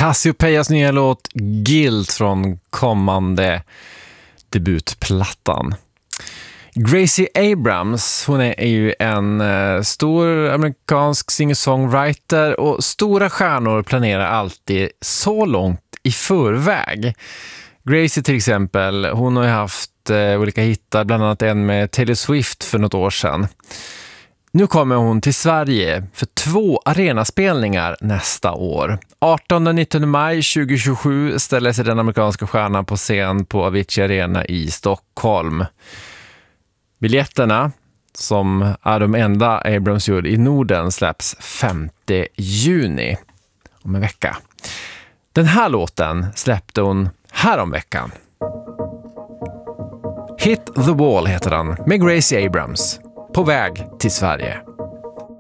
Cassiopeias nya låt Guilt från kommande debutplattan. Gracie Abrams, hon är ju en stor amerikansk singer-songwriter, och stora stjärnor planerar alltid så långt i förväg. Gracie till exempel, hon har ju haft olika hittar, bland annat en med Taylor Swift för något år sedan. Nu kommer hon till Sverige för 2 arenaspelningar nästa år. 18 och 19 maj 2027 ställer sig den amerikanska stjärnan på scen på Avicii Arena i Stockholm. Biljetterna, som är de enda Abrams gjorde i Norden, släpps 5 juni om en vecka. Den här låten släppte hon häromveckan. Hit the Wall heter den, med Gracie Abrams, på väg till Sverige.